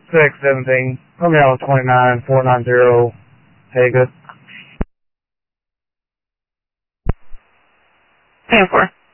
617, put me on 29490, hey, good. 10-4.